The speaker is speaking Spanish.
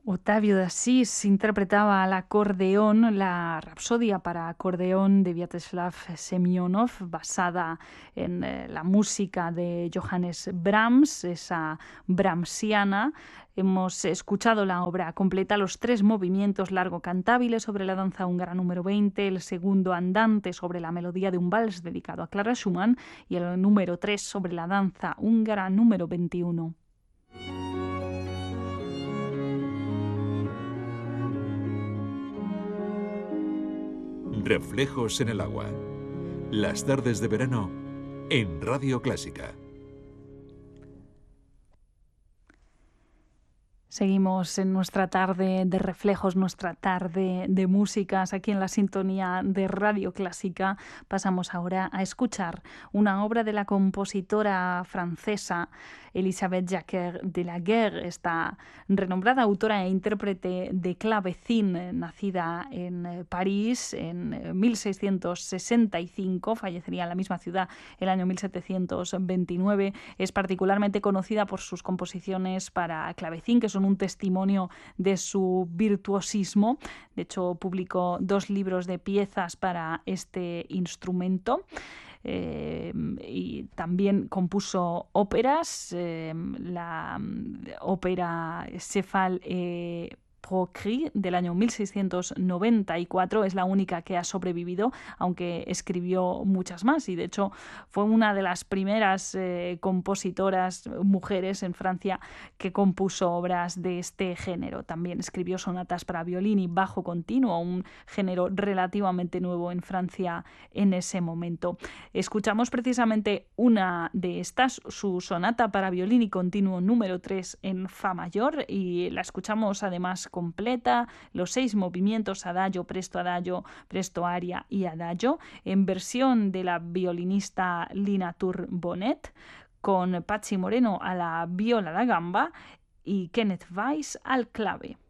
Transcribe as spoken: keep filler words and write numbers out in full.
Octavio de Asís interpretaba al acordeón la Rapsodia para acordeón de Vyacheslav Semyonov, basada en eh, la música de Johannes Brahms, esa brahmsiana. Hemos escuchado la obra completa, los tres movimientos largo cantabile sobre la danza húngara número veinte, el segundo andante sobre la melodía de un vals dedicado a Clara Schumann y el número tres sobre la danza húngara número veintiuno. Reflejos en el agua. Las tardes de verano en Radio Clásica. Seguimos en nuestra tarde de reflejos, nuestra tarde de músicas, aquí en la sintonía de Radio Clásica. Pasamos ahora a escuchar una obra de la compositora francesa Elisabeth Jacquer de la Guerre, esta renombrada autora e intérprete de clavecín, nacida en París en mil seiscientos sesenta y cinco, fallecería en la misma ciudad el año mil setecientos veintinueve. Es particularmente conocida por sus composiciones para clavecín, que son un testimonio de su virtuosismo. De hecho, publicó dos libros de piezas para este instrumento. Eh, y también compuso óperas, eh, la ópera Céphale et Procris del año mil seiscientos noventa y cuatro, es la única que ha sobrevivido, aunque escribió muchas más, y de hecho fue una de las primeras eh, compositoras mujeres en Francia que compuso obras de este género. También escribió sonatas para violín y bajo continuo, un género relativamente nuevo en Francia en ese momento. Escuchamos precisamente una de estas, su sonata para violín y continuo número tres en fa mayor, y la escuchamos además completa, los seis movimientos adagio, presto adagio, presto aria y adagio, en versión de la violinista Lina Tour-Bonnet, con Patsy Moreno a la viola da gamba y Kenneth Weiss al clave.